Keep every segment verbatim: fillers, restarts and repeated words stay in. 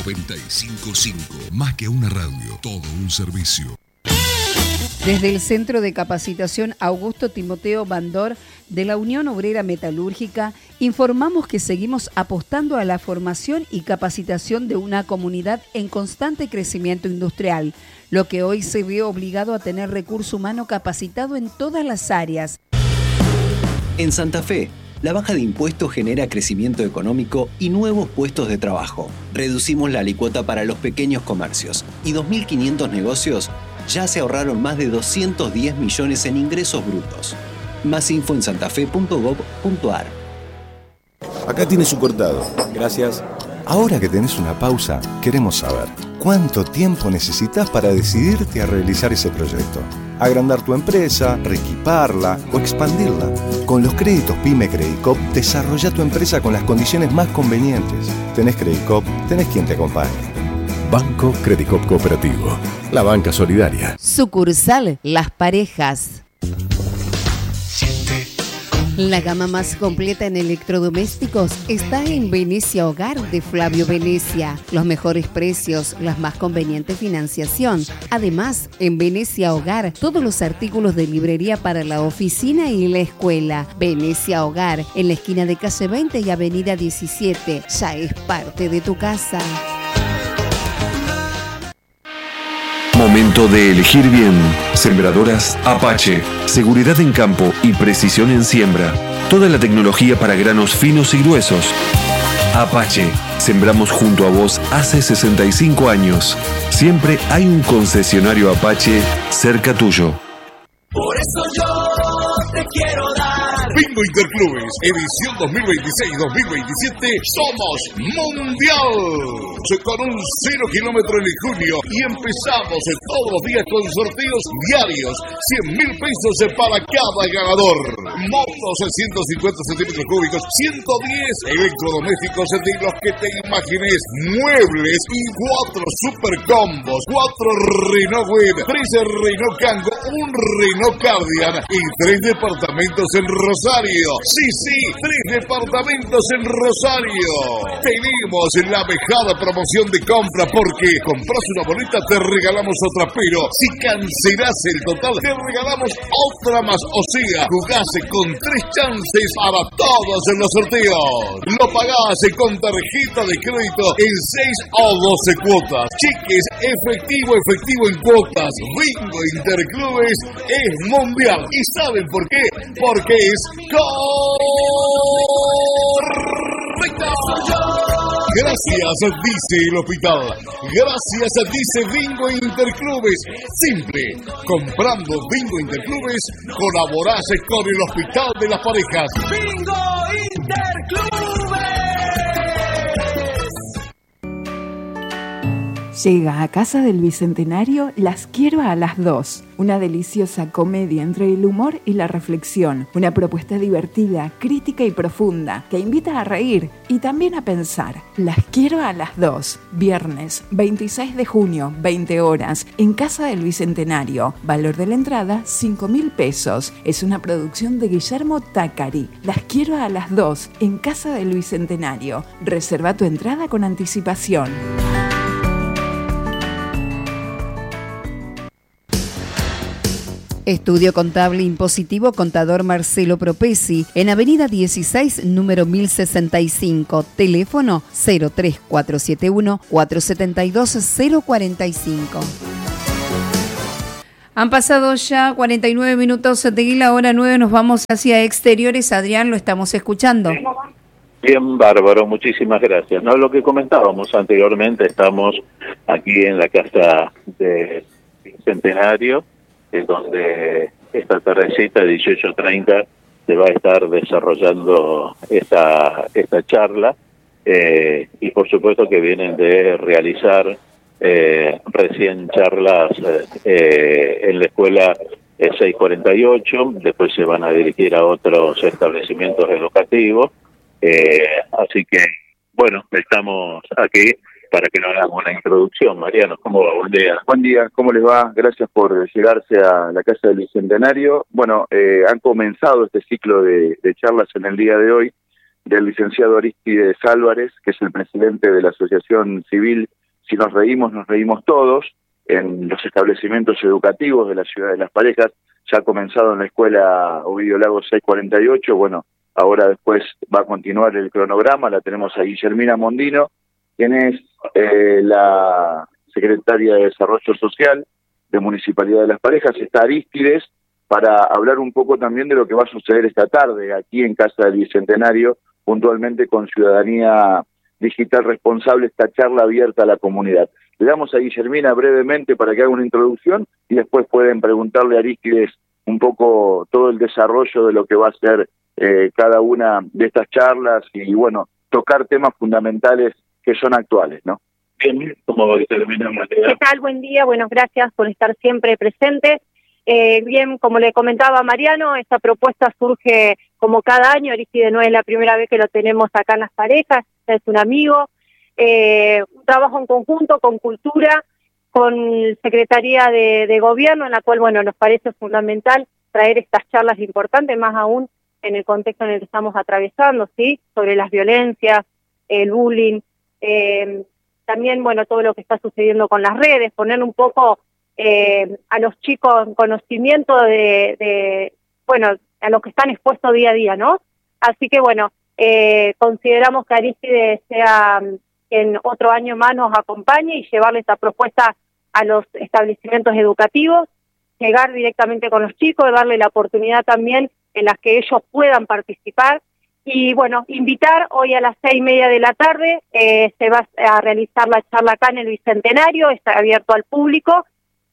noventa y cinco punto cinco. Más que una radio, todo un servicio. Desde el Centro de Capacitación Augusto Timoteo Bandor de la Unión Obrera Metalúrgica, informamos que seguimos apostando a la formación y capacitación de una comunidad en constante crecimiento industrial, lo que hoy se ve obligado a tener recurso humano capacitado en todas las áreas. En Santa Fe, la baja de impuestos genera crecimiento económico y nuevos puestos de trabajo. Reducimos la alícuota para los pequeños comercios y dos mil quinientos negocios ya se ahorraron más de doscientos diez millones en ingresos brutos. Más info en santafe punto gob punto ar. Acá tiene su cortado. Gracias. Ahora que tenés una pausa, queremos saber cuánto tiempo necesitas para decidirte a realizar ese proyecto. Agrandar tu empresa, reequiparla o expandirla. Con los créditos PYME Credicop, desarrolla tu empresa con las condiciones más convenientes. Tenés Credicop, tenés quien te acompañe. Banco Credicop Cooperativo, la banca solidaria. Sucursal Las Parejas. La gama más completa en electrodomésticos está en Venecia Hogar de Flavio Venecia. Los mejores precios, la más conveniente financiación. Además, en Venecia Hogar, todos los artículos de librería para la oficina y la escuela. Venecia Hogar, en la esquina de calle veinte y avenida diecisiete. Ya es parte de tu casa. Momento de elegir bien. Sembradoras Apache. Seguridad en campo y precisión en siembra. Toda la tecnología para granos finos y gruesos. Apache. Sembramos junto a vos hace sesenta y cinco años. Siempre hay un concesionario Apache cerca tuyo. Por eso yo te quiero dar. Bingo Interclubes, edición dos mil veintiséis dos mil veintisiete, somos Mundial. Con un cero kilómetro en el junio y empezamos todos los días con sorteos diarios. cien mil pesos para cada ganador. Motos de ciento cincuenta centímetros cúbicos, ciento diez electrodomésticos de los que te imagines, muebles y cuatro super combos, cuatro Renault Web, tres Renault Kangoo, un Renault Cardian y tres departamentos en Rosario. Sí, sí, tres departamentos en Rosario. Tenemos la mejor promoción de compra porque compras una boleta, te regalamos otra, pero si cancelas el total, te regalamos otra más. O sea, jugás con tres chances para todos en los sorteos. Lo pagás con tarjeta de crédito en seis o doce cuotas. Cheques, efectivo, efectivo en cuotas. Bingo Interclubes es mundial. ¿Y saben por qué? Porque es correcto. Gracias, dice el hospital. Gracias, dice Bingo Interclubes. Simple. Comprando Bingo Interclubes, colaborás con el Hospital de las Parejas. Bingo Interclubes. Llega a Casa del Bicentenario Las Quiero a las dos, una deliciosa comedia entre el humor y la reflexión, una propuesta divertida, crítica y profunda que invita a reír y también a pensar. Las Quiero a las dos, viernes veintiséis de junio, veinte horas, en Casa del Bicentenario. Valor de la entrada, cinco mil pesos. Es una producción de Guillermo Tacari. Las Quiero a las dos, en Casa del Bicentenario. Reserva tu entrada con anticipación. Estudio Contable Impositivo Contador Marcelo Propesi, en Avenida dieciséis, número mil sesenta y cinco, teléfono cero tres cuatro siete uno, cuatro siete dos, cero cuatro cinco. Han pasado ya cuarenta y nueve minutos de la hora nueve, nos vamos hacia exteriores. Adrián, lo estamos escuchando. Bien, bárbaro, muchísimas gracias. No, lo que comentábamos anteriormente, estamos aquí en la Casa de Bicentenario, es donde esta tardecita, dieciocho treinta, se va a estar desarrollando esta esta charla, eh, y por supuesto que vienen de realizar eh, recién charlas eh, en la escuela eh, seiscientos cuarenta y ocho, después se van a dirigir a otros establecimientos educativos, eh, así que, bueno, estamos aquí para que nos hagamos una introducción. Mariano, ¿cómo va? Buen día. Buen día, ¿cómo les va? Gracias por llegarse a la Casa del Bicentenario. Bueno, eh, han comenzado este ciclo de, de charlas en el día de hoy, del licenciado Aristides Álvarez, que es el presidente de la Asociación Civil Si nos reímos, nos reímos todos, en los establecimientos educativos de la ciudad de Las Parejas. Ya ha comenzado en la escuela Ovidio Lagos seiscientos cuarenta y ocho, bueno, ahora después va a continuar el cronograma. La tenemos a Guillermina Mondino, quien es eh, la secretaria de Desarrollo Social de Municipalidad de Las Parejas. Está Aristides para hablar un poco también de lo que va a suceder esta tarde aquí en Casa del Bicentenario, puntualmente con Ciudadanía Digital Responsable, esta charla abierta a la comunidad. Le damos a Guillermina brevemente para que haga una introducción y después pueden preguntarle a Aristides un poco todo el desarrollo de lo que va a ser eh, cada una de estas charlas y, bueno, tocar temas fundamentales que son actuales, ¿no? Bien, ¿cómo va Guillermina? ¿Qué tal? Buen día, bueno, gracias por estar siempre presente. Eh, bien, como le comentaba Mariano, esta propuesta surge como cada año. Aristides no es la primera vez que lo tenemos acá en Las Parejas, es un amigo. Eh, un trabajo en conjunto con Cultura, con Secretaría de, de Gobierno, en la cual, bueno, nos parece fundamental traer estas charlas importantes, más aún en el contexto en el que estamos atravesando, ¿sí? Sobre las violencias, el bullying, eh, también, bueno, todo lo que está sucediendo con las redes, poner un poco eh, a los chicos en conocimiento de, de, bueno, a los que están expuestos día a día, ¿no? Así que, bueno, eh, consideramos que Aristides sea en otro año más nos acompañe y llevarle esta propuesta a los establecimientos educativos, llegar directamente con los chicos, darle la oportunidad también en las que ellos puedan participar. Y bueno, invitar hoy a las seis y media de la tarde, eh, se va a realizar la charla acá en el Bicentenario, está abierto al público.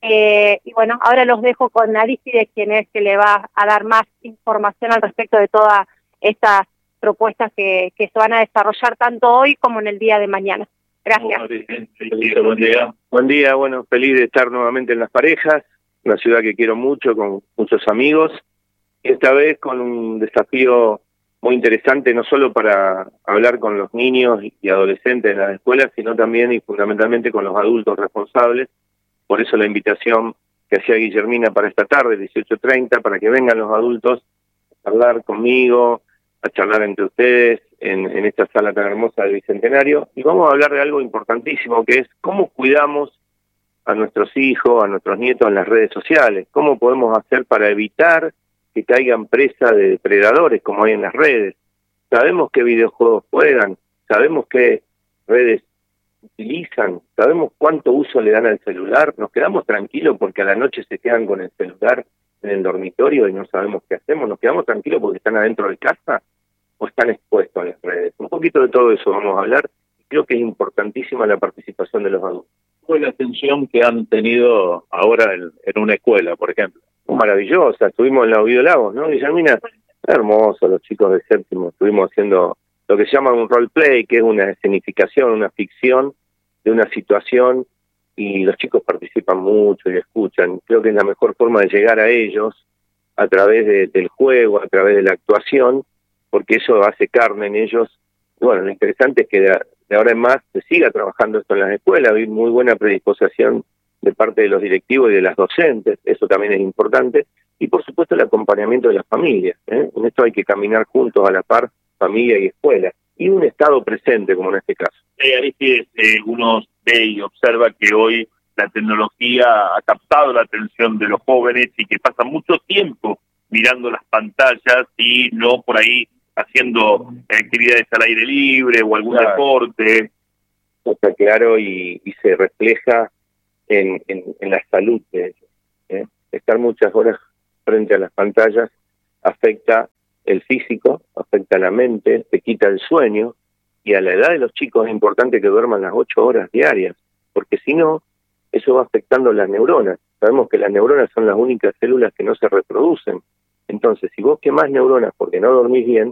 Eh, y bueno, ahora los dejo con Aristides, quien es que le va a dar más información al respecto de todas estas propuestas que, que se van a desarrollar tanto hoy como en el día de mañana. Gracias. Buen día. Buen día, bueno, feliz de estar nuevamente en Las Parejas, una ciudad que quiero mucho, con muchos amigos, y esta vez con un desafío muy interesante, no solo para hablar con los niños y adolescentes en las escuelas, sino también y fundamentalmente con los adultos responsables. Por eso la invitación que hacía Guillermina para esta tarde, dieciocho treinta, para que vengan los adultos a hablar conmigo, a charlar entre ustedes en, en esta sala tan hermosa del Bicentenario, y vamos a hablar de algo importantísimo, que es cómo cuidamos a nuestros hijos, a nuestros nietos en las redes sociales, cómo podemos hacer para evitar que caigan presa de depredadores como hay en las redes. Sabemos qué videojuegos juegan, sabemos qué redes utilizan, sabemos cuánto uso le dan al celular, nos quedamos tranquilos porque a la noche se quedan con el celular en el dormitorio y no sabemos qué hacemos, nos quedamos tranquilos porque están adentro de casa o están expuestos en las redes. Un poquito de todo eso vamos a hablar. Creo que es importantísima la participación de los adultos. ¿Cuál es la atención que han tenido ahora en, en una escuela, por ejemplo? Maravillosa, estuvimos en la Ovidio Lagos, ¿no, Guillermina? Hermoso, los chicos de séptimo, estuvimos haciendo lo que se llama un roleplay, que es una escenificación, una ficción de una situación, y los chicos participan mucho y escuchan. Creo que es la mejor forma de llegar a ellos a través de, del juego, a través de la actuación, porque eso hace carne en ellos. Y bueno, lo interesante es que de, de ahora en más se siga trabajando esto en las escuelas. Hay muy buena predisposición de parte de los directivos y de las docentes, eso también es importante, y por supuesto el acompañamiento de las familias, ¿eh? En esto hay que caminar juntos a la par, familia y escuela, y un Estado presente como en este caso. Eh, Aristides, eh, uno ve y observa que hoy la tecnología ha captado la atención de los jóvenes y que pasan mucho tiempo mirando las pantallas y no por ahí haciendo actividades al aire libre o algún claro. deporte. Está claro y, y se refleja En, en, en la salud de ellos. ¿eh? Estar muchas horas frente a las pantallas afecta el físico, afecta la mente, te quita el sueño, y a la edad de los chicos es importante que duerman las ocho horas diarias, porque si no, eso va afectando las neuronas. Sabemos que las neuronas son las únicas células que no se reproducen. Entonces, si vos quemás neuronas porque no dormís bien,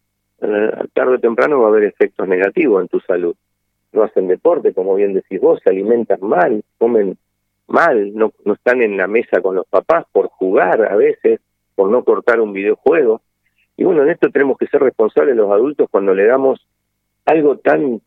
eh, tarde o temprano va a haber efectos negativos en tu salud. No hacen deporte, como bien decís vos, se alimentan mal, comen mal, no, no están en la mesa con los papás por jugar a veces, por no cortar un videojuego. Y bueno, en esto tenemos que ser responsables los adultos cuando le damos algo tan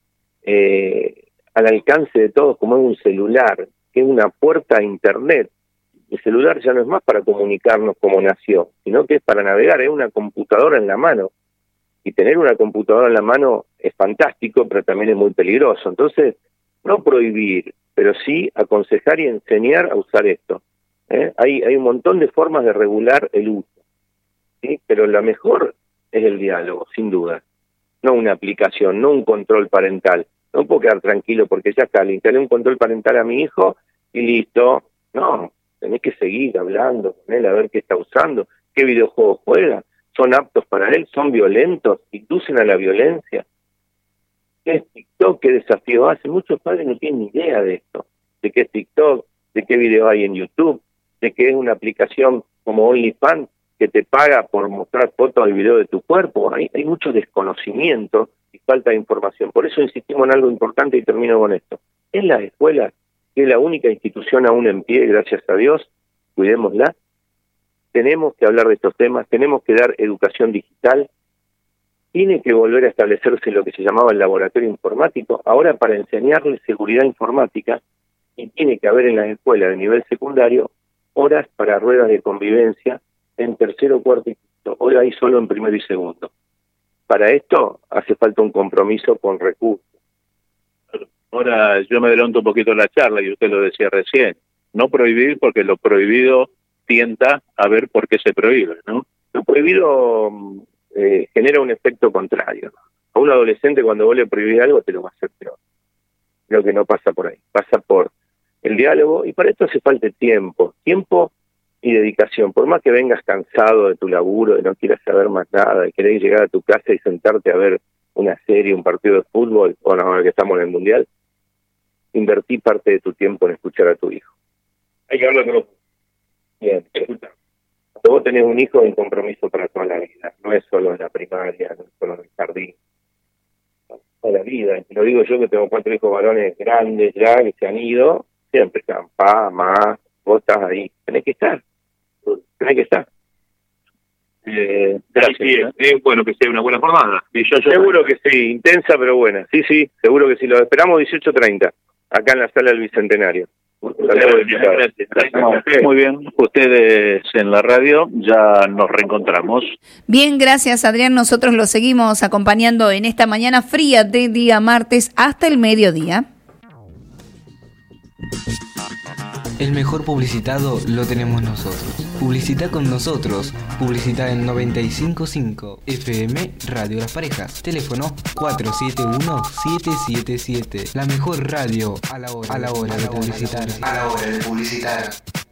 eh, al alcance de todos como es un celular, que es una puerta a internet. El celular ya no es más para comunicarnos como nació, sino que es para navegar, es una computadora en la mano. Y tener una computadora en la mano es fantástico, pero también es muy peligroso. Entonces, no prohibir, pero sí aconsejar y enseñar a usar esto. ¿eh? Hay, hay un montón de formas de regular el uso, ¿sí? Pero la mejor es el diálogo, sin duda. No una aplicación, no un control parental. No puedo quedar tranquilo porque ya está, le instalé un control parental a mi hijo y listo. No, tenés que seguir hablando con él a ver qué está usando, qué videojuegos juega, son aptos para él, son violentos, inducen a la violencia. ¿Qué es TikTok? ¿Qué desafío hace? Muchos padres no tienen ni idea de esto, de qué es TikTok, de qué video hay en YouTube, de qué es una aplicación como OnlyFans que te paga por mostrar fotos y videos de tu cuerpo. Hay, hay mucho desconocimiento y falta de información. Por eso insistimos en algo importante y termino con esto. En las escuelas, que es la única institución aún en pie, gracias a Dios, cuidémosla, tenemos que hablar de estos temas, tenemos que dar educación digital, tiene que volver a establecerse lo que se llamaba el laboratorio informático, ahora para enseñarles seguridad informática, y tiene que haber en las escuelas de nivel secundario horas para ruedas de convivencia en tercero, cuarto y quinto. Hoy hay solo en primero y segundo. Para esto hace falta un compromiso con recursos. Ahora yo me adelanto un poquito la charla y usted lo decía recién. No prohibir porque lo prohibido tienta a ver por qué se prohíbe, ¿no? Lo prohibido eh, genera un efecto contrario. A un adolescente cuando vos le prohibís algo te lo va a hacer peor. Creo que no pasa por ahí. Pasa por el diálogo y para esto hace falta tiempo. Tiempo y dedicación. Por más que vengas cansado de tu laburo, de no quieras saber más nada, de querer llegar a tu casa y sentarte a ver una serie, un partido de fútbol, o no, ahora que estamos en el Mundial, invertí parte de tu tiempo en escuchar a tu hijo. Hay que hablar con los... Bien, escucha. Cuando vos tenés un hijo, es un compromiso para toda la vida. No es solo en la primaria, no es solo en el jardín. Toda la vida. Y lo digo yo que tengo cuatro hijos varones grandes ya, que se han ido. Siempre están, pa, ma, vos estás ahí. Tenés que estar. Tenés que estar. Eh, gracias. Sí, sí, es bueno que sea una buena jornada. Sí, yo, yo seguro que sí, intensa pero buena. Sí, sí, seguro que sí. Lo esperamos dieciocho treinta, acá en la sala del Bicentenario. Gracias, gracias. Muy bien, ustedes en la radio ya nos reencontramos. Bien, gracias Adrián, nosotros lo seguimos acompañando en esta mañana fría de día martes hasta el mediodía. El mejor publicitado lo tenemos nosotros. Publicita con nosotros. Publicita en noventa y cinco punto cinco F M Radio Las Parejas. Teléfono cuatro siete uno siete siete siete. La mejor radio a la hora, a la hora de publicitar. A la hora de publicitar.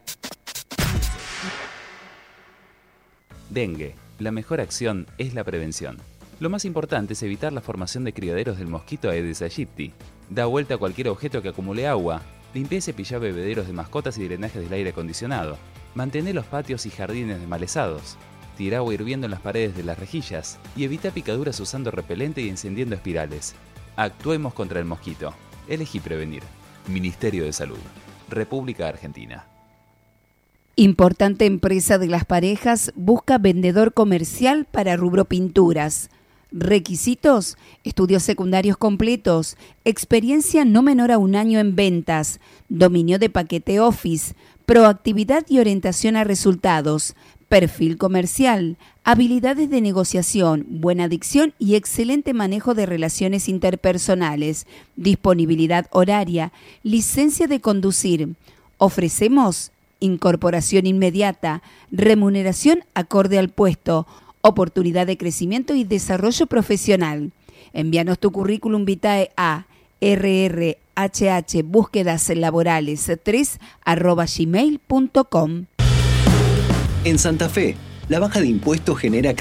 Dengue. La mejor acción es la prevención. Lo más importante es evitar la formación de criaderos del mosquito Aedes aegypti. Da vuelta a cualquier objeto que acumule agua. Limpia y cepilla bebederos de mascotas y drenajes del aire acondicionado. Mantén los patios y jardines desmalezados. Tira agua hirviendo en las paredes de las rejillas. Y evita picaduras usando repelente y encendiendo espirales. Actuemos contra el mosquito. Elegí prevenir. Ministerio de Salud. República Argentina. Importante empresa de Las Parejas busca vendedor comercial para rubro pinturas. Requisitos: estudios secundarios completos, experiencia no menor a un año en ventas, dominio de paquete Office, proactividad y orientación a resultados, perfil comercial, habilidades de negociación, buena dicción y excelente manejo de relaciones interpersonales, disponibilidad horaria, licencia de conducir. Ofrecemos incorporación inmediata, remuneración acorde al puesto, oportunidad de crecimiento y desarrollo profesional. Envíanos tu currículum vitae a rrhh búsquedas laborales tres arroba gmail punto com. En Santa Fe, la baja de impuestos genera